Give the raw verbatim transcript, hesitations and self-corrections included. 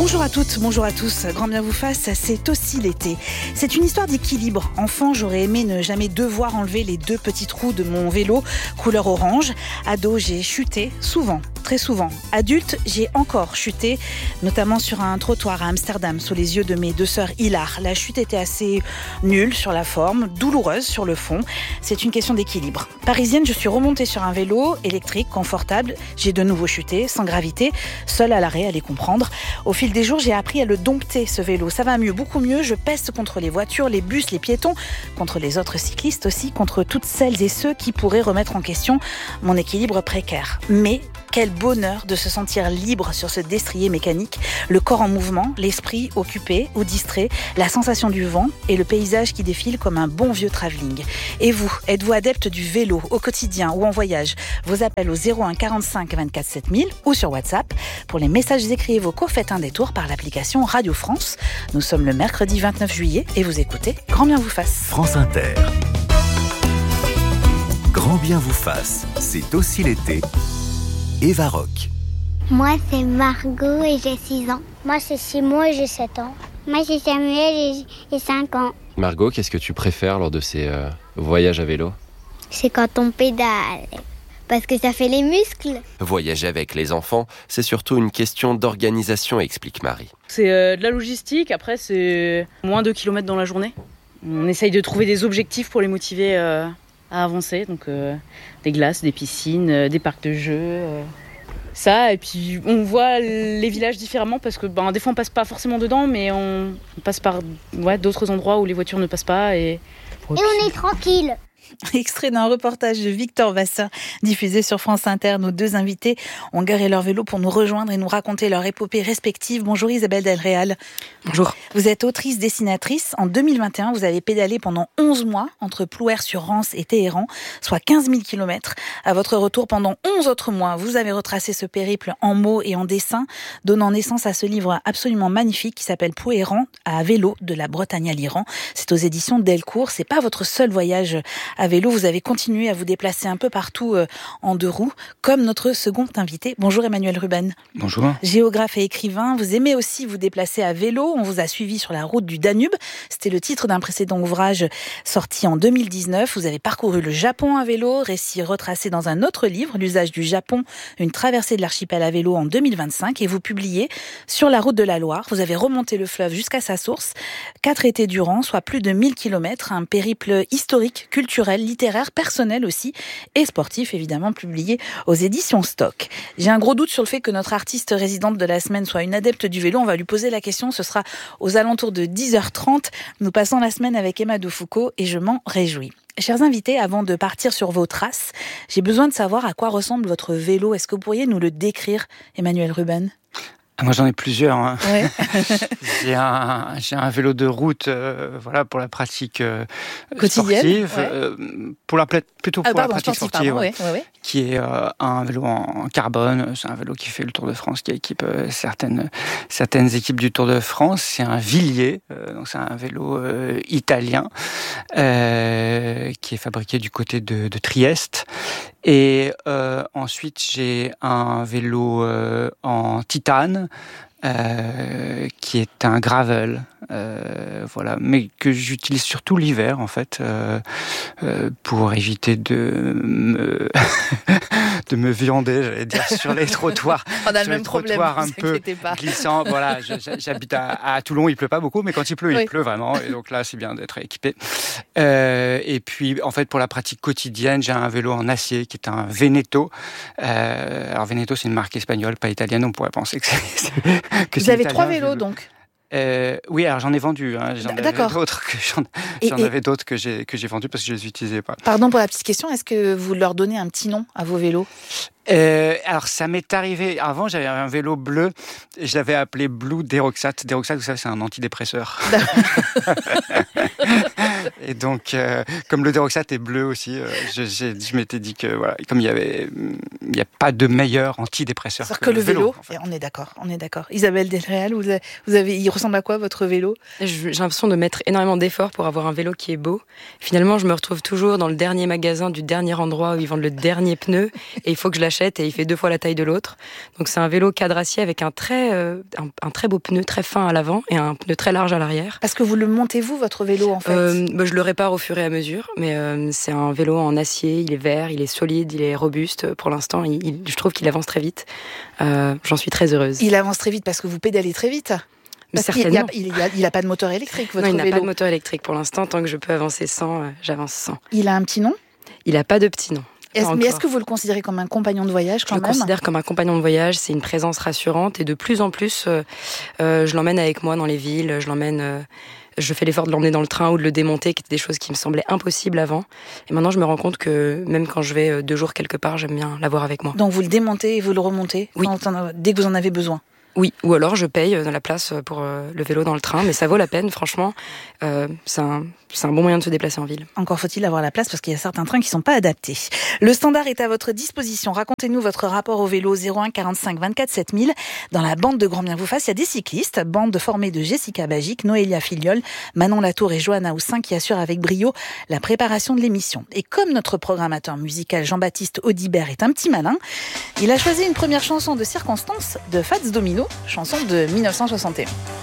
Bonjour à toutes, bonjour à tous, grand bien vous fasse, c'est aussi l'été. C'est une histoire d'équilibre. Enfant, j'aurais aimé ne jamais devoir enlever les deux petites roues de mon vélo couleur orange. Ado, j'ai chuté, souvent, très souvent. Adulte, j'ai encore chuté, notamment sur un trottoir à Amsterdam, sous les yeux de mes deux sœurs Hilar. La chute était assez nulle sur la forme, douloureuse sur le fond. C'est une question d'équilibre. Parisienne, je suis remontée sur un vélo électrique, confortable. J'ai de nouveau chuté, sans gravité, seule à l'arrêt à les comprendre. Au fil des jours, j'ai appris à le dompter, ce vélo. Ça va mieux, beaucoup mieux. Je peste contre les voitures, les bus, les piétons, contre les autres cyclistes aussi, contre toutes celles et ceux qui pourraient remettre en question mon équilibre précaire. Mais quel bonheur de se sentir libre sur ce destrier mécanique, le corps en mouvement, l'esprit occupé ou distrait, la sensation du vent et le paysage qui défile comme un bon vieux travelling. Et vous, êtes-vous adepte du vélo au quotidien ou en voyage? Vos appels au zéro un quarante-cinq vingt-quatre sept mille ou sur WhatsApp. Pour les messages écrits et vocaux, faites un détour par l'application Radio France. Nous sommes le mercredi vingt-neuf juillet et vous écoutez Grand bien vous fasse. France Inter. Grand bien vous fasse, c'est aussi l'été. Eva Rock. Moi, c'est Margot et j'ai six ans. Moi, c'est Simon et j'ai sept ans. Moi, c'est Samuel et j'ai cinq ans. Margot, qu'est-ce que tu préfères lors de ces euh, voyages à vélo? C'est quand on pédale, parce que ça fait les muscles. Voyager avec les enfants, c'est surtout une question d'organisation, explique Marie. C'est euh, de la logistique, après c'est moins de kilomètres dans la journée. On essaye de trouver des objectifs pour les motiver euh, à avancer, donc euh, des glaces, des piscines, euh, des parcs de jeux, euh, ça. Et puis on voit les villages différemment parce que ben, des fois on passe pas forcément dedans, mais on, on passe par ouais, d'autres endroits où les voitures ne passent pas. Et, et on est tranquille. Extrait d'un reportage de Victor Vassin, diffusé sur France Inter. Nos deux invités ont garé leur vélo pour nous rejoindre et nous raconter leur épopée respective. Bonjour Isabelle Del Real. Bonjour. Vous êtes autrice-dessinatrice. En deux mille vingt et un, vous avez pédalé pendant onze mois entre Plouer-sur-Rance et Téhéran, soit quinze mille kilomètres. À votre retour, pendant onze autres mois, vous avez retracé ce périple en mots et en dessins, donnant naissance à ce livre absolument magnifique qui s'appelle Pouhéran à vélo de la Bretagne à l'Iran. C'est aux éditions Delcourt. C'est pas votre seul voyage à vélo, vous avez continué à vous déplacer un peu partout euh, en deux roues, comme notre second invité. Bonjour Emmanuel Ruben. Bonjour. Géographe et écrivain, vous aimez aussi vous déplacer à vélo. On vous a suivi sur la route du Danube. C'était le titre d'un précédent ouvrage sorti en deux mille dix-neuf. Vous avez parcouru le Japon à vélo, récit retracé dans un autre livre, L'usage du Japon, une traversée de l'archipel à vélo en deux mille vingt-cinq. Et vous publiez Sur la route de la Loire. Vous avez remonté le fleuve jusqu'à sa source, quatre étés durant, soit plus de mille kilomètres, un périple historique, culturel, littéraire, personnel aussi, et sportif, évidemment, publié aux éditions Stock. J'ai un gros doute sur le fait que notre artiste résidente de la semaine soit une adepte du vélo. On va lui poser la question. Ce sera aux alentours de dix heures trente. Nous passons la semaine avec Emma Defoucault et je m'en réjouis. Chers invités, avant de partir sur vos traces, j'ai besoin de savoir à quoi ressemble votre vélo. Est-ce que vous pourriez nous le décrire, Emmanuel Ruben ? Moi, j'en ai plusieurs. Hein. Ouais. j'ai, un, j'ai un vélo de route, euh, voilà, pour la pratique euh, quotidienne, sportive, ouais. euh, pour la plutôt pour ah, pardon, la pratique sportif, sportive, pardon, ouais, ouais, ouais, ouais. qui est euh, un vélo en carbone. C'est un vélo qui fait le Tour de France, qui équipe euh, certaines certaines équipes du Tour de France. C'est un Villiers, euh, donc c'est un vélo euh, italien euh, qui est fabriqué du côté de, de Trieste. Et euh, ensuite, j'ai un vélo euh, en titane, euh, qui est un gravel, euh, voilà, mais que j'utilise surtout l'hiver en fait, euh, euh, pour éviter de me de me viander, j'allais dire, sur les trottoirs. On a sur le même les problème, trottoirs un vous peu inquiétez pas. glissants. Voilà, j'habite à, à Toulon, il pleut pas beaucoup, mais quand il pleut, oui. il pleut vraiment, et donc là, c'est bien d'être équipé. Euh, et puis, en fait, pour la pratique quotidienne, j'ai un vélo en acier qui est un Veneto. Euh, alors Veneto, c'est une marque espagnole, pas italienne. On pourrait penser que c'est, c'est que Vous c'est avez italien, trois vélos donc. Euh, oui, alors j'en ai vendu. Hein. J'en D'accord. avais d'autres que j'en, et, j'en et... avais d'autres que j'ai que j'ai vendus parce que je les utilisais pas. Pardon pour la petite question. Est-ce que vous leur donnez un petit nom à vos vélos? Euh, alors ça m'est arrivé. Avant, j'avais un vélo bleu. Et je l'avais appelé Blue Deroxate. Deroxate, vous savez, c'est un antidépresseur. Et donc, euh, comme le déroxate est bleu aussi, euh, je, je, je m'étais dit que voilà, comme il y avait, il n'y a pas de meilleur antidépresseur que, que le vélo. vélo en fait. Et on est d'accord, on est d'accord. Isabelle Delréal, vous avez, vous avez, il ressemble à quoi votre vélo ? J'ai l'impression de mettre énormément d'efforts pour avoir un vélo qui est beau. Finalement, je me retrouve toujours dans le dernier magasin du dernier endroit où ils vendent le dernier pneu et il faut que je l'achète et il fait deux fois la taille de l'autre. Donc c'est un vélo cadre acier avec un très, euh, un, un très beau pneu très fin à l'avant et un pneu très large à l'arrière. Parce que vous le montez vous votre vélo en fait euh, bah, Je le répare au fur et à mesure, mais euh, c'est un vélo en acier, il est vert, il est solide, il est robuste. Pour l'instant, il, il, je trouve qu'il avance très vite. Euh, j'en suis très heureuse. Il avance très vite parce que vous pédalez très vite. Mais Parce certainement. Il n'a il, il a pas de moteur électrique, votre vélo. Non, il vélo. n'a pas de moteur électrique pour l'instant. Tant que je peux avancer sans, euh, j'avance sans. Il a un petit nom ? Il n'a pas de petit nom. Est-ce, mais est-ce que vous le considérez comme un compagnon de voyage quand je même ? Je le considère comme un compagnon de voyage. C'est une présence rassurante et de plus en plus, euh, euh, je l'emmène avec moi dans les villes. Je l'emmène. Euh, je fais l'effort de l'emmener dans le train ou de le démonter, qui étaient des choses qui me semblaient impossibles avant. Et maintenant, je me rends compte que même quand je vais deux jours quelque part, j'aime bien l'avoir avec moi. Donc vous le démontez et vous le remontez oui. dès que vous en avez besoin ? Oui, ou alors je paye dans la place pour le vélo dans le train, mais ça vaut la peine, franchement. Euh, c'est, un, c'est un bon moyen de se déplacer en ville. Encore faut-il avoir la place parce qu'il y a certains trains qui ne sont pas adaptés. Le standard est à votre disposition. Racontez-nous votre rapport au vélo zéro un quarante-cinq vingt-quatre sept mille. Dans la bande de Grand Bien vous fasse, il y a des cyclistes, bande formée de Jessica Bagic, Noélia Filiol, Manon Latour et Johanna Houssin qui assurent avec brio la préparation de l'émission. Et comme notre programmateur musical Jean-Baptiste Audibert est un petit malin, il a choisi une première chanson de circonstance de Fats Domino, chanson de mille neuf cent soixante et un.